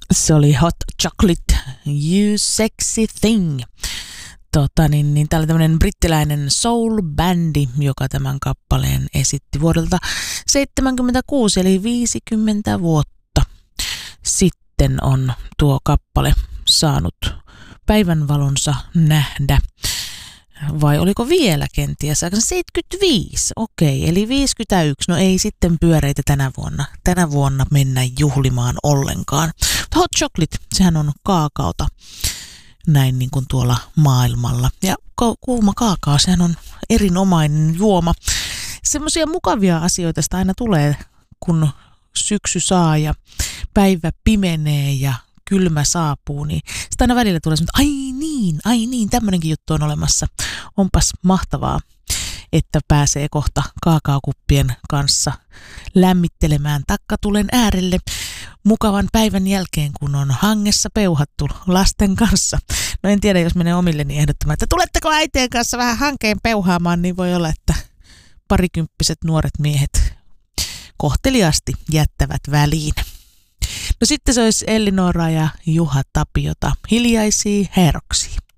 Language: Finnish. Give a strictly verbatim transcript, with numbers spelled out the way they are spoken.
Se oli Hot Chocolate, You Sexy Thing. Tota, niin, niin, tää oli tämmönen brittiläinen soul-bändi, joka tämän kappaleen esitti vuodelta seitsemänkymmentäkuusi, eli viisikymmentä vuotta sitten on tuo kappale saanut päivänvalonsa nähdä. Vai oliko vielä kenties? seitsemänkymmentäviisi, okei, eli viisikymmentäyksi. No ei sitten pyöreitä tänä vuonna. Tänä vuonna mennä juhlimaan ollenkaan. Hot chocolate, sehän on kaakaota näin niin kuin tuolla maailmalla. Ja kuuma kaakao, sehän on erinomainen juoma. Semmoisia mukavia asioita sitä aina tulee, kun syksy saa ja päivä pimenee ja kylmä saapuu, niin sitä aina välillä tulee semmoinen, ai niin, ai niin, tämmöinenkin juttu on olemassa. Onpas mahtavaa, että pääsee kohta kaakaokuppien kanssa lämmittelemään takkatulen äärelle mukavan päivän jälkeen, kun on hangessa peuhattu lasten kanssa. No en tiedä, jos menee omilleni ehdottamaan, että tuletteko äitien kanssa vähän hankeen peuhaamaan, niin voi olla, että parikymppiset nuoret miehet kohteliasti jättävät väliin. No sitten se olisi Ellinora ja Juha Tapiota, Hiljaisia heroksia.